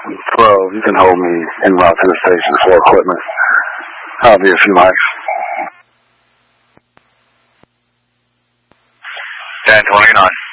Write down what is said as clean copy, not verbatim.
12, you can hold me en route to the station for equipment. I'll be a few miles. 1029.